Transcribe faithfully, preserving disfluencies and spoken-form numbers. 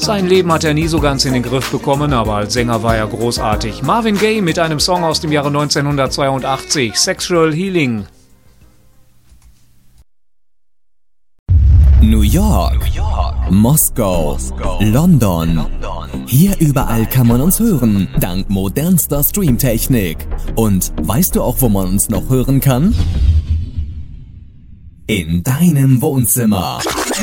Sein Leben hat er nie so ganz in den Griff bekommen, aber als Sänger war er großartig. Marvin Gaye mit einem Song aus dem Jahre neunzehnhundertzweiundachtzig, Sexual Healing. New York, New York, Moskau, Moskau, London. London. Hier überall kann man uns hören, dank modernster Streamtechnik. Und weißt du auch, wo man uns noch hören kann? In deinem Wohnzimmer.